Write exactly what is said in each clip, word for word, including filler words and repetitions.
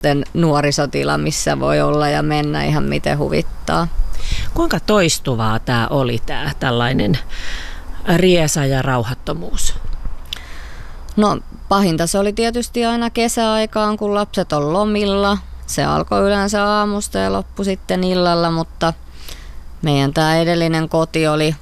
nuorisotila, missä voi olla ja mennä ihan miten huvittaa. Kuinka toistuvaa tämä oli, tämä tällainen riesa ja rauhattomuus? No pahinta se oli tietysti aina kesäaikaan, kun lapset on lomilla. Se alkoi yleensä aamusta ja loppui sitten illalla, mutta meidän tämä edellinen koti oli,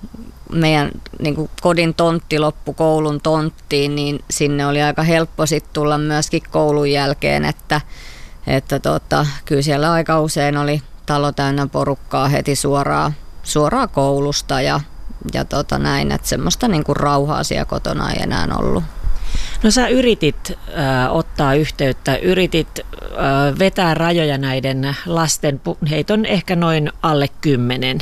meidän niin kuin kodin tontti loppu koulun tonttiin, niin sinne oli aika helppo sitten tulla myöskin koulun jälkeen, että, että tota, kyllä siellä aika usein oli talo täynnä porukkaa heti suoraan, suoraan koulusta ja, ja tota näin, että semmoista niin kuin rauhaa siellä kotona ei enää ollut. No sä yritit äh, ottaa yhteyttä, yritit äh, vetää rajoja näiden lasten, heitä on ehkä noin alle kymmenen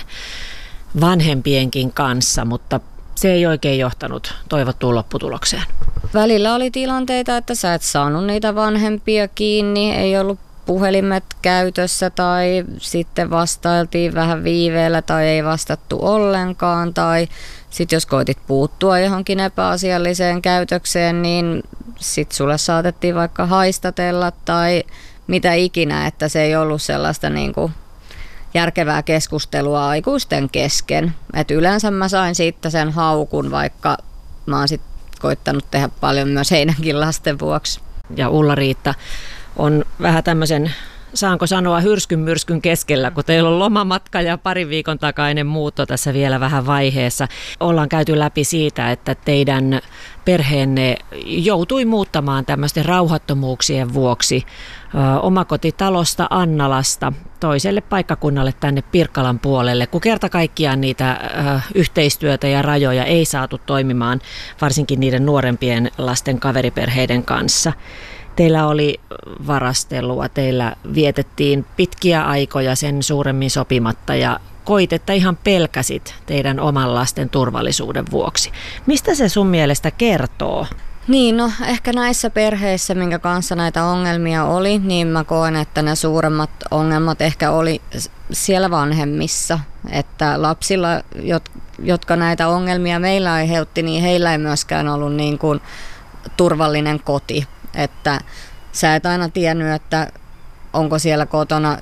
vanhempienkin kanssa, mutta se ei oikein johtanut toivottuun lopputulokseen. Välillä oli tilanteita, että sä et saanut niitä vanhempia kiinni, ei ollut puhelimet käytössä tai sitten vastailtiin vähän viiveellä tai ei vastattu ollenkaan tai sitten jos koitit puuttua johonkin epäasialliseen käytökseen, niin sitten sulle saatettiin vaikka haistatella tai mitä ikinä, että se ei ollut sellaista niin kuin järkevää keskustelua aikuisten kesken. Et yleensä mä sain siitä sen haukun, vaikka mä oon sitten koittanut tehdä paljon myös heidänkin lasten vuoksi. Ja Ulla-Riitta on vähän tämmöisen, saanko sanoa, hyrskyn myrskyn keskellä, kun teillä on lomamatka ja parin viikon takainen muutto tässä vielä vähän vaiheessa. Ollaan käyty läpi siitä, että teidän perheenne joutui muuttamaan tämmöisten rauhattomuuksien vuoksi ö, omakotitalosta Annalasta toiselle paikkakunnalle tänne Pirkkalan puolelle, kun kerta kaikkiaan niitä ö, yhteistyötä ja rajoja ei saatu toimimaan, varsinkin niiden nuorempien lasten kaveriperheiden kanssa. Teillä oli varastelua, teillä vietettiin pitkiä aikoja sen suuremmin sopimatta ja koit, että ihan pelkäsit teidän oman lasten turvallisuuden vuoksi. Mistä se sun mielestä kertoo? Niin, no ehkä näissä perheissä, minkä kanssa näitä ongelmia oli, niin mä koen, että ne suuremmat ongelmat ehkä oli siellä vanhemmissa. Että lapsilla, jotka näitä ongelmia meillä aiheutti, niin heillä ei myöskään ollut niin kuin turvallinen koti. Että sä et aina tiennyt, että onko siellä kotona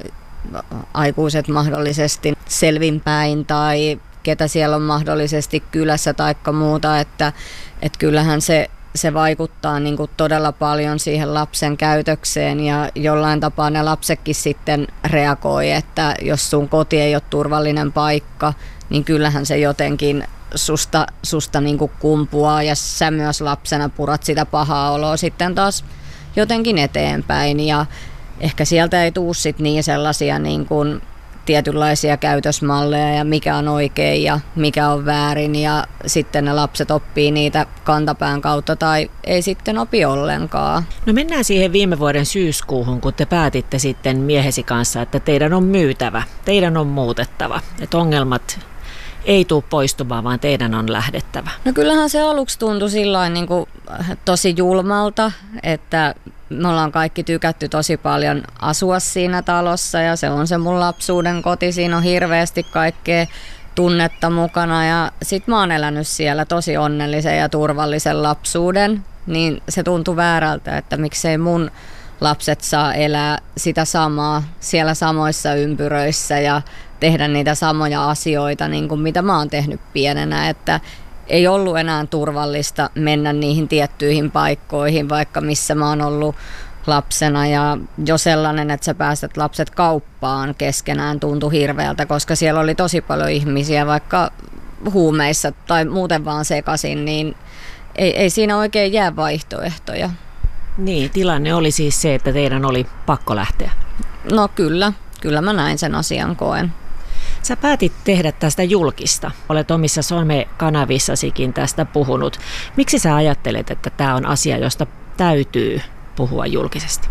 aikuiset mahdollisesti selvinpäin tai ketä siellä on mahdollisesti kylässä tai muuta, että, että kyllähän se, se vaikuttaa niin kuin todella paljon siihen lapsen käytökseen ja jollain tapaa ne lapsetkin sitten reagoi, että jos sun koti ei ole turvallinen paikka, niin kyllähän se jotenkin susta, susta niin kuin kumpuaa ja sä myös lapsena purat sitä pahaa oloa sitten taas jotenkin eteenpäin ja ehkä sieltä ei tule sit niin sellaisia niin kuin tietynlaisia käytösmalleja ja mikä on oikein ja mikä on väärin ja sitten ne lapset oppii niitä kantapään kautta tai ei sitten opi ollenkaan. No mennään siihen viime vuoden syyskuuhun, kun te päätitte sitten miehesi kanssa, että teidän on myytävä, teidän on muutettava, että ongelmat ei tule poistumaan, vaan teidän on lähdettävä. No kyllähän se aluksi tuntui sillain niin kuin tosi julmalta, että me ollaan kaikki tykätty tosi paljon asua siinä talossa ja se on se mun lapsuuden koti. Siinä on hirveästi kaikkea tunnetta mukana ja sit mä oon elänyt siellä tosi onnellisen ja turvallisen lapsuuden. Niin se tuntui väärältä, että miksei mun lapset saa elää sitä samaa siellä samoissa ympyröissä ja tehdä niitä samoja asioita, niin kuin mitä mä oon tehnyt pienenä, että ei ollut enää turvallista mennä niihin tiettyihin paikkoihin, vaikka missä mä oon ollut lapsena. Ja jo sellainen, että sä päästät lapset kauppaan keskenään tuntui hirveältä, koska siellä oli tosi paljon ihmisiä, vaikka huumeissa tai muuten vaan sekaisin, niin ei, ei siinä oikein jää vaihtoehtoja. Niin, tilanne oli siis se, että teidän oli pakko lähteä. No kyllä, kyllä mä näin sen asian koen. Sä päätit tehdä tästä julkista. Olet omissa some-kanavissasikin tästä puhunut. Miksi sä ajattelet, että tämä on asia, josta täytyy puhua julkisesti?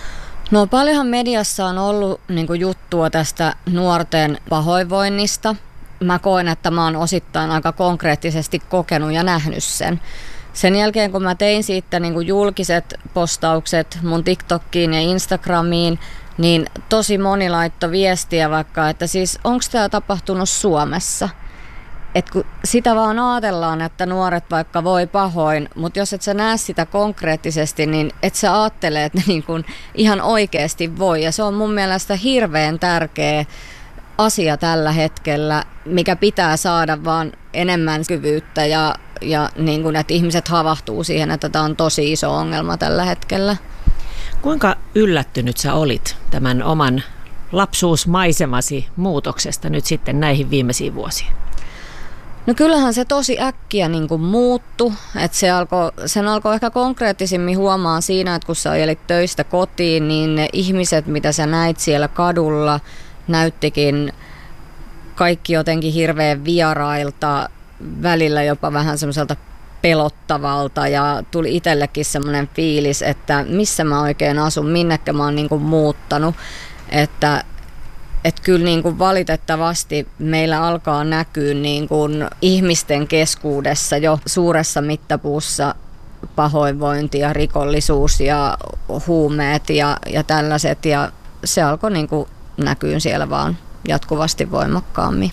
No paljonhan mediassa on ollut niin kuin juttua tästä nuorten pahoinvoinnista. Mä koen, että mä oon osittain aika konkreettisesti kokenut ja nähnyt sen. Sen jälkeen kun mä tein siitä niin kuin julkiset postaukset mun TikTokiin ja Instagramiin, niin tosi moni laittoi viestiä vaikka, että siis onko tämä tapahtunut Suomessa? et kun sitä vaan ajatellaan, että nuoret vaikka voi pahoin, mutta jos et sä näe sitä konkreettisesti, niin et sä ajattele, että ne niin kuin ihan oikeasti voi. Ja se on mun mielestä hirveän tärkeä asia tällä hetkellä, mikä pitää saada vaan enemmän kyvyyttä ja, ja niin kuin, että ihmiset havahtuu siihen, että tämä on tosi iso ongelma tällä hetkellä. Kuinka yllättynyt sä olit tämän oman lapsuusmaisemasi muutoksesta nyt sitten näihin viimeisiin vuosiin? No kyllähän se tosi äkkiä niin kuin muuttui, että se alkoi, sen alkoi ehkä konkreettisimmin huomaan siinä, että kun sä ajelit töistä kotiin, niin ne ihmiset, mitä sä näit siellä kadulla, näyttikin kaikki jotenkin hirveän vierailta, välillä jopa vähän semmoiselta pelottavalta ja tuli itsellekin semmoinen fiilis, että missä mä oikein asun, minnekä mä oon niin kuin muuttanut, että Että kyllä niin kuin valitettavasti meillä alkaa näkyä niin kuin ihmisten keskuudessa jo suuressa mittapuussa pahoinvointi ja rikollisuus ja huumeet ja, ja tällaiset. Ja se alkoi niin kuin näkyä siellä vaan jatkuvasti voimakkaammin.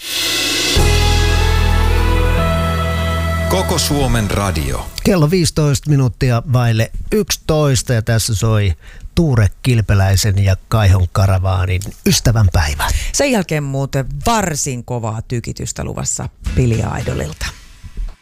Koko Suomen radio. Kello viisitoista minuuttia vaille yksitoista ja tässä soi Tuure Kilpeläisen ja Kaihon Karavaanin ystävänpäivä. Sen jälkeen muuten varsin kovaa tykitystä luvassa Billy Idolilta.